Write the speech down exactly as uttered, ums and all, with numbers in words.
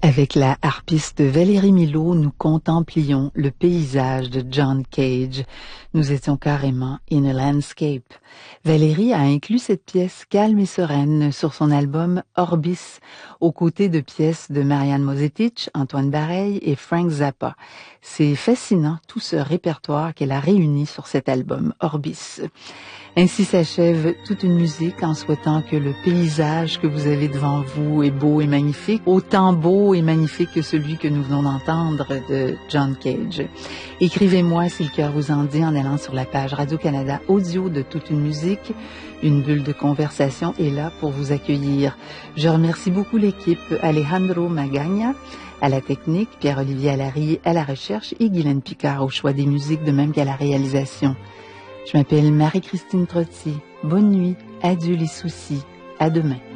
Avec la harpiste Valérie Milot, nous contemplions le paysage de John Cage. Nous étions carrément in a landscape. Valérie a inclus cette pièce calme et sereine sur son album Orbis, aux côtés de pièces de Marianne Mosetich, Antoine Bareil et Frank Zappa. C'est fascinant tout ce répertoire qu'elle a réuni sur cet album Orbis. Ainsi s'achève toute une musique en souhaitant que le paysage que vous avez devant vous est beau et magnifique, autant beau et magnifique que celui que nous venons d'entendre de John Cage. Écrivez-moi si le cœur vous en dit en allant sur la page Radio-Canada Audio de Toute une musique. Une bulle de conversation est là pour vous accueillir. Je remercie beaucoup l'équipe Alejandro Magagna à la technique, Pierre-Olivier Allary à la recherche et Guylaine Picard au choix des musiques de même qu'à la réalisation. Je m'appelle Marie-Christine Trottier. Bonne nuit, adieu les soucis, à demain.